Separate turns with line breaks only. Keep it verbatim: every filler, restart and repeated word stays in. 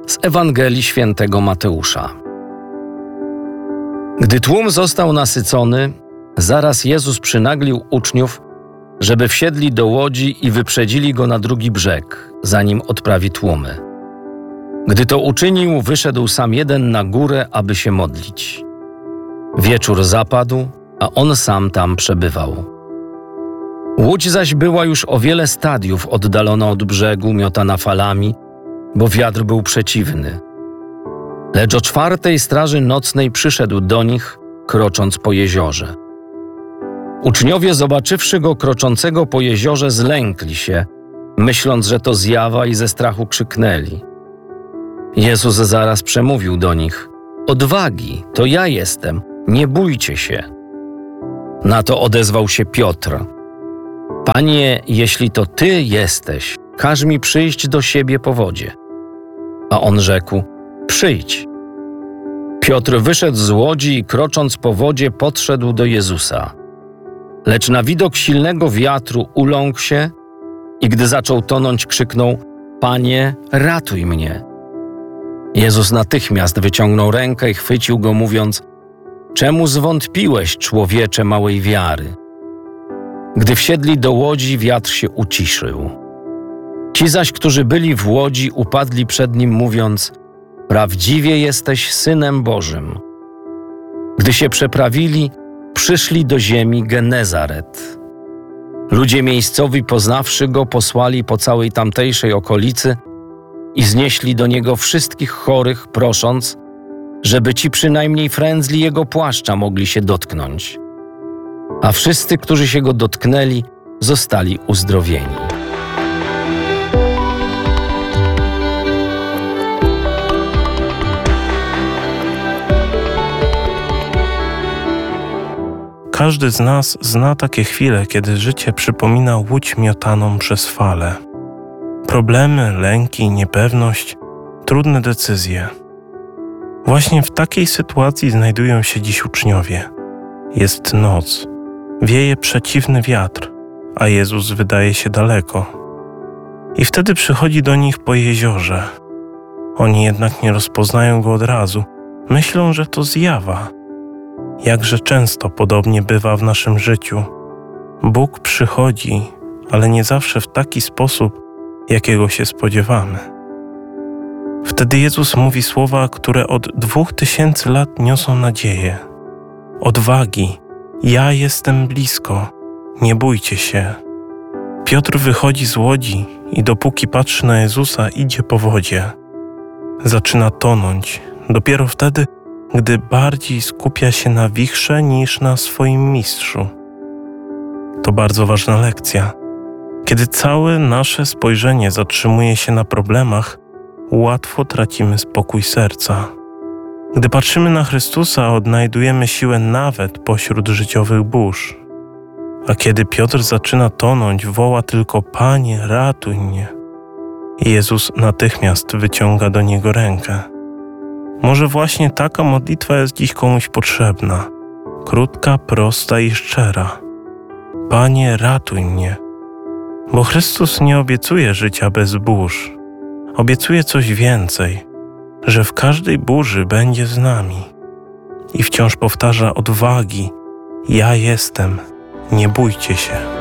Z Ewangelii Świętego Mateusza. Gdy tłum został nasycony, zaraz Jezus przynaglił uczniów, żeby wsiedli do łodzi i wyprzedzili go na drugi brzeg, zanim odprawi tłumy. Gdy to uczynił, wyszedł sam jeden na górę, aby się modlić. Wieczór zapadł, a on sam tam przebywał. Łódź zaś była już o wiele stadiów oddalona od brzegu, miotana falami, bo wiatr był przeciwny. Lecz o czwartej straży nocnej przyszedł do nich, krocząc po jeziorze. Uczniowie, zobaczywszy go kroczącego po jeziorze, zlękli się, myśląc, że to zjawa, i ze strachu krzyknęli. Jezus zaraz przemówił do nich: „Odwagi, to ja jestem, nie bójcie się”. Na to odezwał się Piotr: „Panie, jeśli to Ty jesteś, każ mi przyjść do siebie po wodzie”. A on rzekł: „Przyjdź”. Piotr wyszedł z łodzi i krocząc po wodzie podszedł do Jezusa. Lecz na widok silnego wiatru uląkł się i gdy zaczął tonąć, krzyknął: „Panie, ratuj mnie”. Jezus natychmiast wyciągnął rękę i chwycił go, mówiąc: „Czemu zwątpiłeś, człowiecze małej wiary?” Gdy wsiedli do łodzi, wiatr się uciszył. Ci zaś, którzy byli w łodzi, upadli przed nim, mówiąc: „Prawdziwie jesteś Synem Bożym”. Gdy się przeprawili, przyszli do ziemi Genezaret. Ludzie miejscowi, poznawszy go, posłali po całej tamtejszej okolicy i znieśli do niego wszystkich chorych, prosząc, żeby ci przynajmniej frędzli jego płaszcza mogli się dotknąć. A wszyscy, którzy się go dotknęli, zostali uzdrowieni.
Każdy z nas zna takie chwile, kiedy życie przypomina łódź miotaną przez fale. Problemy, lęki, niepewność, trudne decyzje. Właśnie w takiej sytuacji znajdują się dziś uczniowie. Jest noc, wieje przeciwny wiatr, a Jezus wydaje się daleko. I wtedy przychodzi do nich po jeziorze. Oni jednak nie rozpoznają go od razu, myślą, że to zjawa. Jakże często podobnie bywa w naszym życiu. Bóg przychodzi, ale nie zawsze w taki sposób, jakiego się spodziewamy. Wtedy Jezus mówi słowa, które od dwóch tysięcy lat niosą nadzieję. Odwagi, ja jestem blisko, nie bójcie się. Piotr wychodzi z łodzi i dopóki patrzy na Jezusa, idzie po wodzie. Zaczyna tonąć, dopiero wtedy, gdy bardziej skupia się na wichrze niż na swoim mistrzu. To bardzo ważna lekcja. Kiedy całe nasze spojrzenie zatrzymuje się na problemach, łatwo tracimy spokój serca. Gdy patrzymy na Chrystusa, odnajdujemy siłę nawet pośród życiowych burz. A kiedy Piotr zaczyna tonąć, woła tylko: „Panie, ratuj mnie”. I Jezus natychmiast wyciąga do niego rękę. Może właśnie taka modlitwa jest dziś komuś potrzebna. Krótka, prosta i szczera. Panie, ratuj mnie. Bo Chrystus nie obiecuje życia bez burz. Obiecuje coś więcej, że w każdej burzy będzie z nami. I wciąż powtarza: odwagi, ja jestem, nie bójcie się.